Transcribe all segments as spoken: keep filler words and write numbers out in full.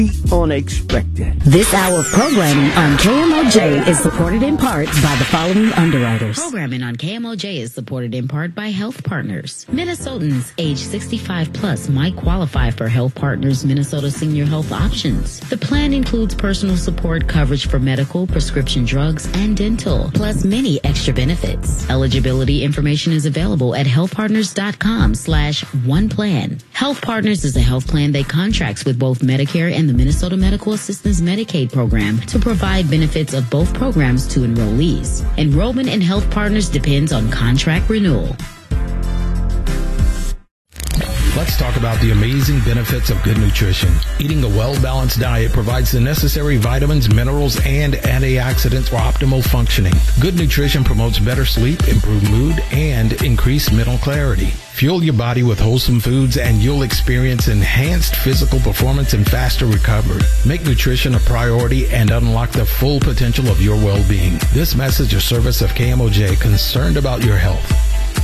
unexpected. This hour of programming on K M O J is supported in part by the following underwriters. Programming on K M O J is supported in part by Health Partners. Minnesotans age sixty-five plus might qualify for Health Partners Minnesota Senior Health Options. The plan includes personal support coverage for medical, prescription drugs, and dental, plus many extra benefits. Eligibility information is available at healthpartners.com slash one plan. Health Partners is a health plan that contracts with both Medicare and the Minnesota Medical Assistance Medicaid program to provide benefits of both programs to enrollees. Enrollment in Health Partners depends on contract renewal. Let's talk about the amazing benefits of good nutrition. Eating a well-balanced diet provides the necessary vitamins, minerals, and antioxidants for optimal functioning. Good nutrition promotes better sleep, improved mood, and increased mental clarity. Fuel your body with wholesome foods and you'll experience enhanced physical performance and faster recovery. Make nutrition a priority and unlock the full potential of your well-being. This message is service of K M O J, concerned about your health.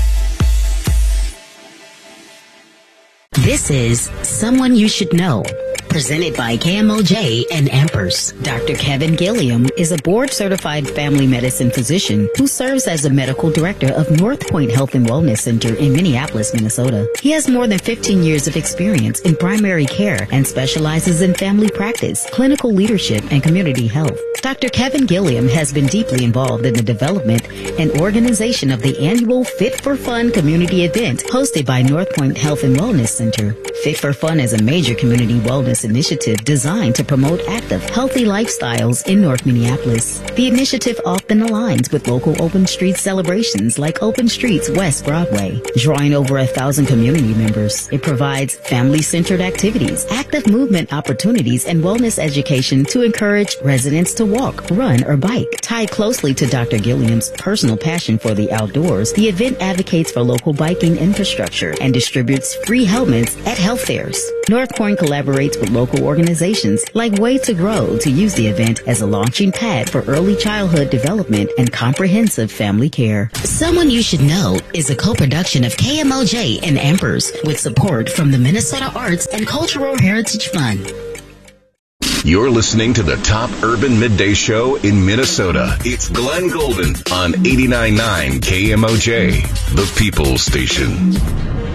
This is Someone You Should Know, presented by K M O J and Ampers. Doctor Kevin Gilliam is a board-certified family medicine physician who serves as the medical director of North Point Health and Wellness Center in Minneapolis, Minnesota. He has more than fifteen years of experience in primary care and specializes in family practice, clinical leadership, and community health. Doctor Kevin Gilliam has been deeply involved in the development and organization of the annual Fit for Fun community event hosted by North Point Health and Wellness Center. Fit for Fun is a major community wellness initiative designed to promote active, healthy lifestyles in North Minneapolis. The initiative often aligns with local open street celebrations like Open Streets West Broadway, drawing over a thousand community members. It provides family-centered activities, active movement opportunities, and wellness education to encourage residents to walk, run, or bike. Tied closely to Doctor Gilliam's personal passion for the outdoors, the event advocates for local biking infrastructure and distributes free helmets at health fairs. North Point collaborates with local organizations like Way to Grow to use the event as a launching pad for early childhood development and comprehensive family care. Someone You Should Know is a co-production of K M O J and Ampers with support from the Minnesota Arts and Cultural Heritage Fund. You're listening to the top urban midday show in Minnesota. It's Glenn Golden on eighty-nine point nine K M O J, the People's Station.